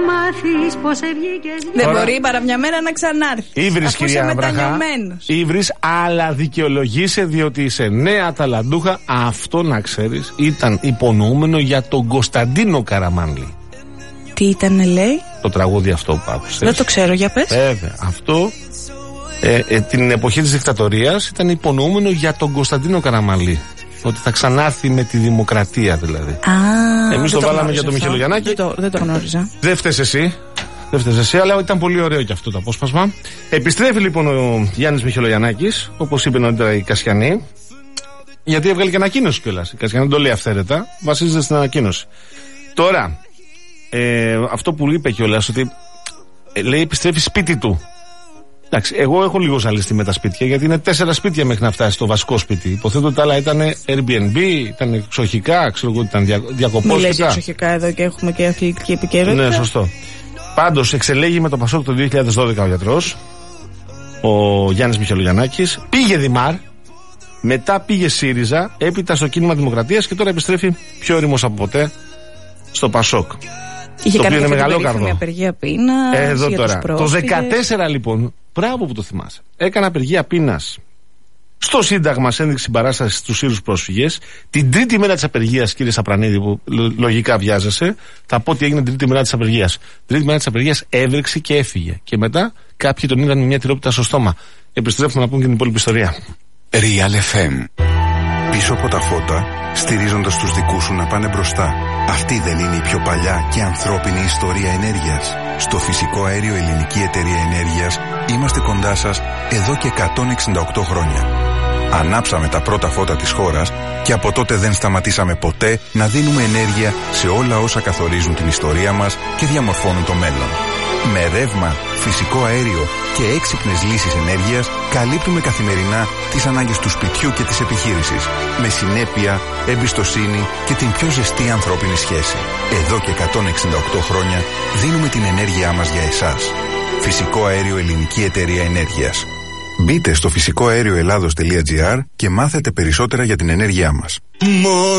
Δεν μπορεί παρά μια μέρα να ξανάρθει. Ήβρις, κυρία Αμπραχά, Ήβρις, αλλά δικαιολογείσαι διότι είσαι νέα ταλαντούχα. Αυτό να ξέρεις ήταν υπονοούμενο για τον Κωνσταντίνο Καραμάνλη. Τι ήταν, λέει? Το τραγούδι αυτό που άκουσες. Δεν το ξέρω, για πες. Βέβαια, αυτό την εποχή της δικτατορίας ήταν υπονοούμενο για τον Κωνσταντίνο Καραμάνλη. Ότι θα ξανάρθει με τη δημοκρατία δηλαδή. Εμείς το βάλαμε για τον Μιχελογιαννάκη. Δεν το γνώριζα. Δεν φταίς εσύ, αλλά ήταν πολύ ωραίο και αυτό το απόσπασμα. Επιστρέφει λοιπόν ο Γιάννης Μιχελογιαννάκης, όπως είπε νωρίτερα η Κασιανή, γιατί έβγαλε και ανακοίνωση κιόλας. Η Κασιανή δεν το λέει αυθαίρετα, βασίζεται στην ανακοίνωση. Τώρα, αυτό που είπε κιόλας, ότι λέει επιστρέφει σπίτι του. Εντάξει, εγώ έχω λίγο ζαλιστεί με τα σπίτια, γιατί είναι 4 σπίτια μέχρι να φτάσει στο βασικό σπίτι. Υποθέτω ότι τα άλλα ήταν Airbnb, ήταν εξοχικά, ξέρω εγώ ότι ήταν διακοπός. Μη λες εξοχικά εδώ και έχουμε και αθλητική επικαιρότητα. Ναι, σωστό. Πάντως εξελέγει με το Πασόκ το 2012 ο γιατρός, ο Γιάννης Μιχελογιαννάκης. Πήγε Δημάρ, μετά πήγε ΣΥΡΙΖΑ, έπειτα στο κίνημα Δημοκρατίας και τώρα επιστρέφει πιο όριμος από ποτέ στο Πασόκ. Είχε το κάνει οποίο είναι και μεγαλόκαρδο. Μια απεργία πείνας. Εδώ τώρα. Το 14 λοιπόν, μπράβο που το θυμάσαι. Έκανε απεργία πείνας στο Σύνταγμα σε ένδειξη συμπαράσταση στους Σύρους πρόσφυγες. Την τρίτη μέρα της απεργίας, κύριε Σαπρανίδη, που λογικά βιάζεσαι, θα πω τι έγινε την τρίτη μέρα της απεργίας. Την τρίτη μέρα της απεργίας έβρεξε και έφυγε. Και μετά κάποιοι τον είδαν με μια τυρόπιτα στο στόμα. Επιστρέφουμε να πούμε και την υπόλοιπη ιστορία. Real FM. Πίσω από τα φώτα, στηρίζοντας τους δικούς σου να πάνε μπροστά. Αυτή δεν είναι η πιο παλιά και ανθρώπινη ιστορία ενέργειας? Στο Φυσικό Αέριο Ελληνική Εταιρεία Ενέργειας είμαστε κοντά σας εδώ και 168 χρόνια. Ανάψαμε τα πρώτα φώτα της χώρας και από τότε δεν σταματήσαμε ποτέ να δίνουμε ενέργεια σε όλα όσα καθορίζουν την ιστορία μας και διαμορφώνουν το μέλλον. Με ρεύμα, φυσικό αέριο και έξυπνες λύσεις ενέργειας καλύπτουμε καθημερινά τις ανάγκες του σπιτιού και της επιχείρησης. Με συνέπεια, εμπιστοσύνη και την πιο ζεστή ανθρώπινη σχέση. Εδώ και 168 χρόνια δίνουμε την ενέργειά μας για εσάς. Φυσικό Αέριο Ελληνική Εταιρεία Ενέργειας. Μπείτε στο φυσικοαερioellados.gr και μάθετε περισσότερα για την ενέργειά μας.